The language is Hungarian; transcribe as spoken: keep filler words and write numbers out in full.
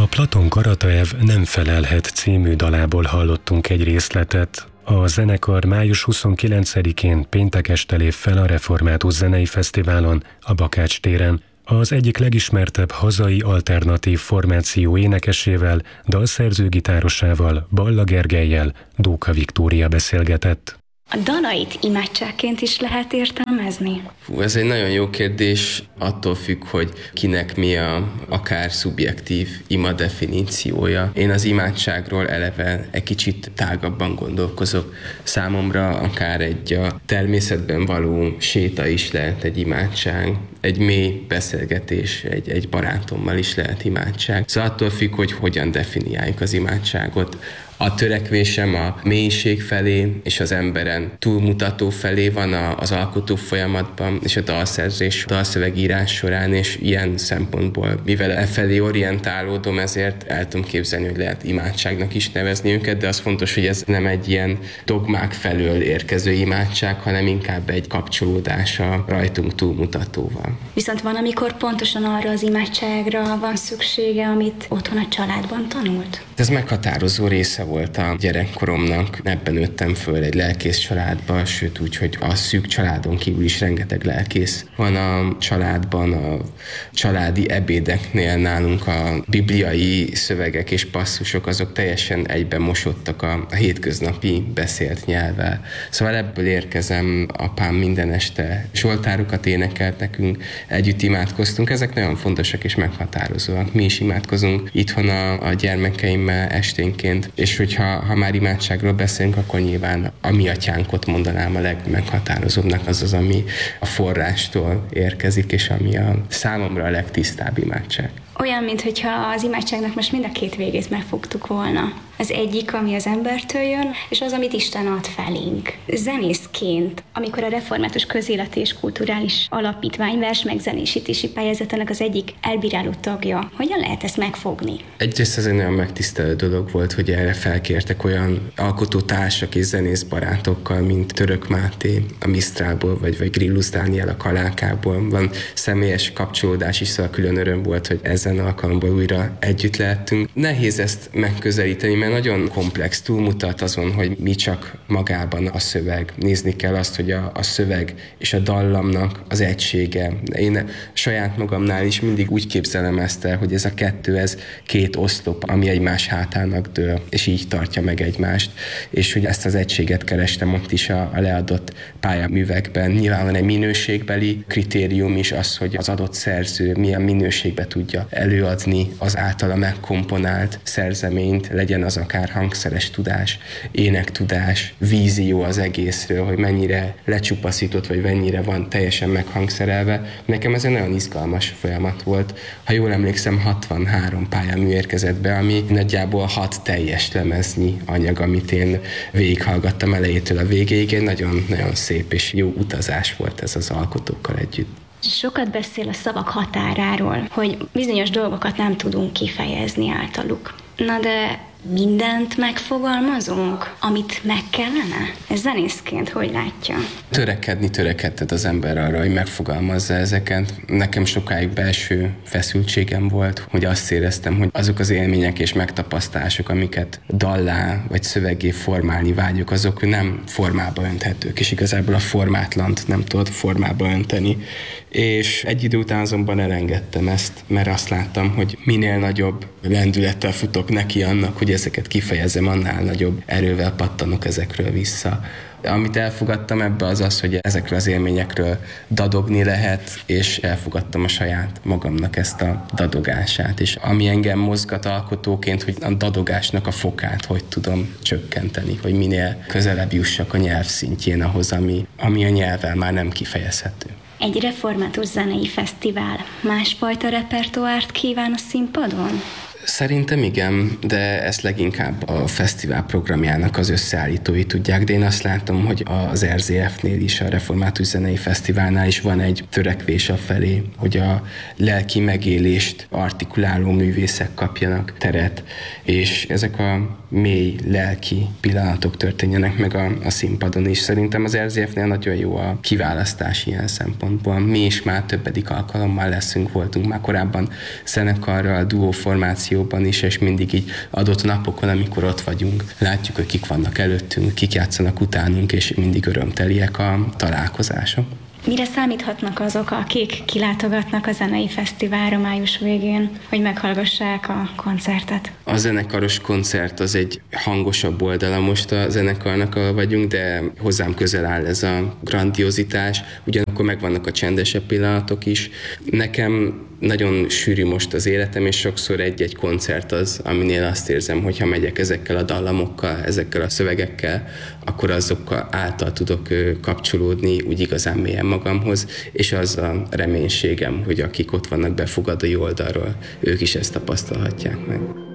A Platon Karataev Nem felelhet című dalából hallottunk egy részletet. A zenekar május huszonkilencedikén péntek este lép fel a Református Zenei Fesztiválon, a Bakács téren. Az egyik legismertebb hazai alternatív formáció énekesével, dalszerző-gitárosával, Balla Gergellyel Dóka Viktória beszélgetett. A dalait imádságként is lehet értelmezni? Hú, ez egy nagyon jó kérdés, attól függ, hogy kinek mi a akár szubjektív ima definíciója. Én az imádságról eleve egy kicsit tágabban gondolkozok. Számomra akár egy a természetben való séta is lehet egy imádság, egy mély beszélgetés, egy, egy barátommal is lehet imádság. Szóval attól függ, hogy hogyan definiáljuk az imádságot. A törekvésem a mélység felé és az emberen túlmutató felé van az alkotó folyamatban és a dalszerzés, dalszövegírás során, és ilyen szempontból, mivel e felé orientálódom, ezért el tudom képzelni, hogy lehet imádságnak is nevezni őket, de az fontos, hogy ez nem egy ilyen dogmák felől érkező imádság, hanem inkább egy kapcsolódás a rajtunk túlmutatóval. Viszont van, amikor pontosan arra az imádságra van szüksége, amit otthon a családban tanult? Ez meghatározó része volt a gyerekkoromnak. Ebben nőttem föl egy lelkész családba, sőt úgy, hogy a szűk családon kívül is rengeteg lelkész van a családban. A családi ebédeknél nálunk a bibliai szövegek és passzusok azok teljesen egyben mosodtak a, a hétköznapi beszélt nyelvvel. Szóval ebből érkezem, apám minden este zsoltárokat énekelt nekünk, együtt imádkoztunk, ezek nagyon fontosak és meghatározóak. Mi is imádkozunk itthon a, a gyermekeimmel esténként, és hogyha ha már imádságról beszélünk, akkor nyilván a mi atyánkot mondanám a legmeghatározóbbnak, az az, ami a forrástól érkezik, és ami a számomra a legtisztább imádság. Olyan, mintha az imádságnak most mind a két végét megfogtuk volna. Az egyik, ami az embertől jön, és az, amit Isten ad felénk. Zenészként, amikor a Református Közéleti és Kulturális Alapítvány versmegzenésítési pályázatának az egyik elbíráló tagja, hogyan lehet ezt megfogni? Egyrészt ez egy nagyon megtisztelő dolog volt, hogy erre felkértek olyan alkotótársak és zenészbarátokkal, mint Török Máté a Misztrálból, vagy, vagy Grillus Dániel a Kalákából. Van személyes kapcsolódás is, szóval külön öröm volt, hogy ezen alkalomból újra együtt lehettünk. Nehéz ezt megközelíteni, mert nagyon komplex, túlmutat azon, hogy mi csak magában a szöveg. Nézni kell azt, hogy a, a szöveg és a dallamnak az egysége. Én saját magamnál is mindig úgy képzelem ezt el, hogy ez a kettő, ez két oszlop, ami egymás hátának dől, és így tartja meg egymást. És hogy ezt az egységet kerestem ott is a, a leadott pályaművekben. Nyilván van egy minőségbeli kritérium is az, hogy az adott szerző milyen minőségbe tudja előadni az általa megkomponált szerzeményt, legyen az akár hangszeres tudás, énektudás, vízió az egészről, hogy mennyire lecsupaszított, vagy mennyire van teljesen meghangszerelve. Nekem ez egy nagyon izgalmas folyamat volt. Ha jól emlékszem, hatvanhárom pályamű érkezett be, ami nagyjából hat teljes lemeznyi anyag, amit én végighallgattam elejétől a végéig. Egy nagyon-nagyon szép és jó utazás volt ez az alkotókkal együtt. Sokat beszél a szavak határáról, hogy bizonyos dolgokat nem tudunk kifejezni általuk. Na de mindent megfogalmazunk, amit meg kellene? Ez zenészként hogy látja? Törekedni törekedted az ember arra, hogy megfogalmazza ezeket. Nekem sokáig belső feszültségem volt, hogy azt éreztem, hogy azok az élmények és megtapasztások, amiket dallá vagy szöveggé formálni vágyok, azok nem formába önthetők, és igazából a formátlant nem tudod formába önteni. És egy idő után azonban elengedtem ezt, mert azt láttam, hogy minél nagyobb lendülettel futok neki annak, hogy ezeket kifejezem, annál nagyobb erővel pattanok ezekről vissza. Amit elfogadtam ebbe az az, hogy ezekről az élményekről dadogni lehet, és elfogadtam a saját magamnak ezt a dadogását. És ami engem mozgat alkotóként, hogy a dadogásnak a fokát hogy tudom csökkenteni, hogy minél közelebb jussak a nyelv szintjén ahhoz, ami, ami a nyelvvel már nem kifejezhető. Egy református zenei fesztivál másfajta repertoárt kíván a színpadon? Szerintem igen, de ezt leginkább a fesztivál programjának az összeállítói tudják, de én azt látom, hogy az er zé ef-nél is, a Református Zenei Fesztiválnál is van egy törekvés afelé, hogy a lelki megélést artikuláló művészek kapjanak teret, és ezek a mély lelki pillanatok történjenek meg a, a színpadon is. Szerintem az er zé ef-nél nagyon jó a kiválasztás ilyen szempontból. Mi is már többedik alkalommal leszünk, voltunk már korábban zenekarral, duó formáció szituációban is, és mindig így adott napokon, amikor ott vagyunk, látjuk, hogy kik vannak előttünk, kik játszanak utánunk, és mindig örömteliek a találkozások. Mire számíthatnak azok, akik kilátogatnak a zenei fesztiválra május végén, hogy meghallgassák a koncertet? A zenekaros koncert az egy hangosabb oldala most a zenekarnak, ahol vagyunk, de hozzám közel áll ez a grandiozitás, ugyanakkor megvannak a csendesebb pillanatok is. Nekem nagyon sűrű most az életem, és sokszor egy-egy koncert az, aminél azt érzem, hogy ha megyek ezekkel a dallamokkal, ezekkel a szövegekkel, akkor azokkal által tudok kapcsolódni úgy igazán mélyen magamhoz, és az a reménységem, hogy akik ott vannak befogadói oldalról, ők is ezt tapasztalhatják meg.